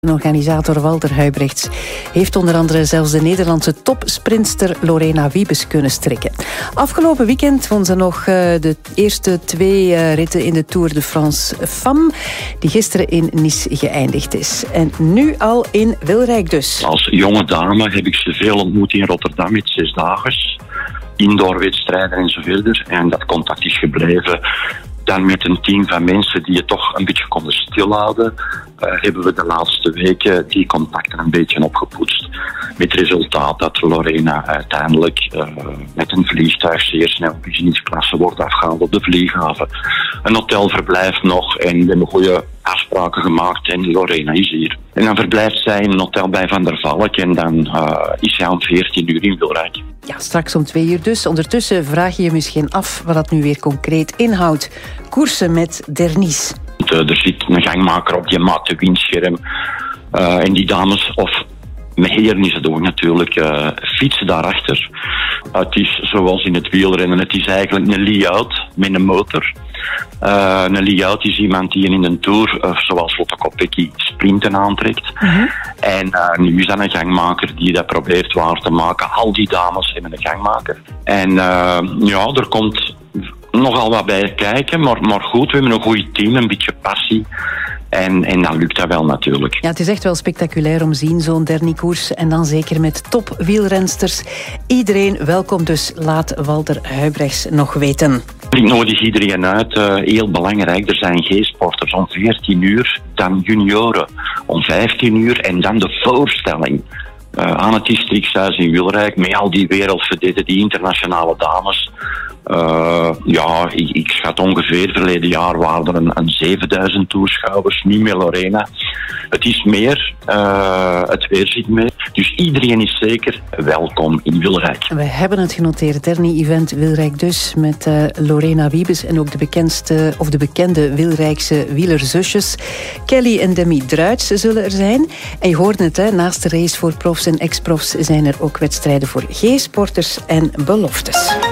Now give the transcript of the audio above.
Organisator Walter Huybrechts heeft onder andere zelfs de Nederlandse topsprinster Lorena Wiebes kunnen strikken. Afgelopen weekend won ze nog de eerste 2 ritten in de Tour de France Femmes, die gisteren in Nice geëindigd is. En nu al in Wilrijk dus. Als jonge dame heb ik ze veel ontmoet in Rotterdam met 6 dagen. Indoorwedstrijden en zo verder. En dat contact is gebleven. Dan met een team van mensen die je toch een beetje konden stilhouden, hebben we de laatste weken die contacten een beetje opgepoetst. Met het resultaat dat Lorena uiteindelijk met een vliegtuig zeer snel businessklasse wordt afgehaald op de vlieghaven. Een hotelverblijf nog en we hebben goede afspraken gemaakt en Lorena is hier. En dan verblijft zij in een hotel bij Van der Valk en dan is zij om 14 uur in Wilrijk. Ja, straks om 2 uur dus. Ondertussen vraag je je misschien af wat dat nu weer concreet inhoudt. Koersen met Dernies. Er zit een gangmaker op, die maakt de windscherm. En die dames, of met heren is het ook natuurlijk, fietsen daarachter. Het is zoals in het wielrennen, het is eigenlijk een layout met een motor. Een layout is iemand die in een Tour, zoals Lotte Kopecky, sprinten aantrekt. En nu is dat een gangmaker die dat probeert waar te maken. Al die dames hebben een gangmaker. En ja, er komt nogal wat bij kijken, maar goed, we hebben een goed team, een beetje passie. En dan lukt dat wel natuurlijk. Ja, het is echt wel spectaculair om te zien, zo'n Dernies-koers. En dan zeker met topwielrensters. Iedereen welkom dus, laat Walter Huybrechts nog weten. Ik nodig iedereen uit. Heel belangrijk, er zijn G-sporters om 14 uur, dan junioren om 15 uur en dan de voorstelling aan het districtshuis in Wilrijk met al die wereldverdeten, die internationale dames. Ja, ik schat ongeveer, verleden jaar waren er een 7000 toeschouwers, niet meer Lorena. Het is meer, het weer zit mee. Dus iedereen is zeker welkom in Wilrijk. We hebben het genoteerd, Dernies-event Wilrijk dus, met Lorena Wiebes en ook de bekende Wilrijkse wielerzusjes. Kelly en Demi Druits zullen er zijn. En je hoorde het, hè, naast de race voor profs en ex-profs zijn er ook wedstrijden voor G-sporters en beloftes.